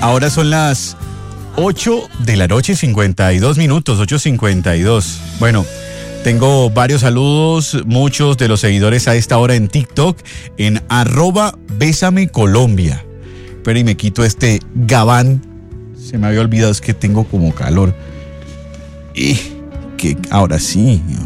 Ahora son las 8 de la noche, 52 minutos, 8:52. Bueno, tengo varios saludos, muchos de los seguidores a esta hora en TikTok, en @bésamecolombia. Pero y me quito este gabán. Se me había olvidado, es que tengo como calor. Y que ahora sí.